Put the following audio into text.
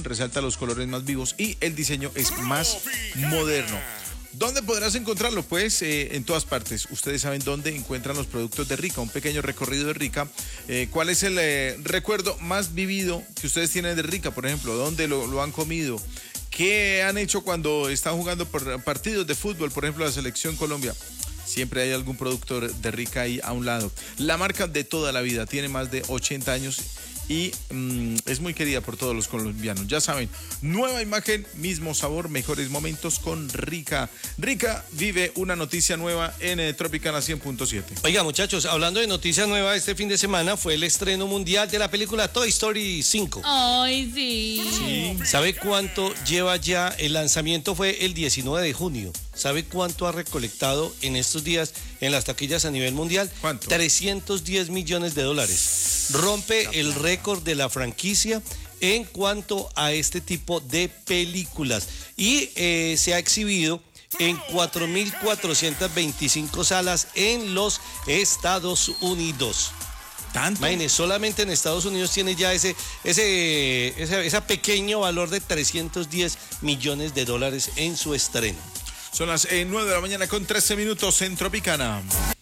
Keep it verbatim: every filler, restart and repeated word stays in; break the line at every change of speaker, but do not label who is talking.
resalta los colores más vivos y el diseño es más moderno. ¿Dónde podrás encontrarlo? Pues eh, en todas partes. Ustedes saben dónde encuentran los productos de Rica. Un pequeño recorrido de Rica. Eh, ¿Cuál es el eh, recuerdo más vivido que ustedes tienen de Rica? Por ejemplo, ¿dónde lo, lo han comido? ¿Qué han hecho cuando están jugando por partidos de fútbol? Por ejemplo, la Selección Colombia. Siempre hay algún producto de Rica ahí a un lado. La marca de toda la vida. Tiene más de ochenta años. Y mmm, es muy querida por todos los colombianos. Ya saben, nueva imagen, mismo sabor, mejores momentos con Rica. Rica vive una noticia nueva en eh, Tropicana cien punto siete.
Oiga, muchachos, hablando de noticias nuevas, este fin de semana fue el estreno mundial de la película Toy Story cinco.
Ay, sí.
Sí. ¿Sabe cuánto lleva ya? El lanzamiento fue el diecinueve de junio. ¿Sabe cuánto ha recolectado en estos días en las taquillas a nivel mundial?
¿Cuánto?
trescientos diez millones de dólares. Rompe el récord de la franquicia en cuanto a este tipo de películas. Y eh, se ha exhibido en cuatro mil cuatrocientas veinticinco salas en los Estados Unidos.
¿Tanto?
Imagínese, solamente en Estados Unidos tiene ya ese, ese, ese, ese pequeño valor de trescientos diez millones de dólares en su estreno.
Son las eh, nueve de la mañana con trece minutos en Tropicana.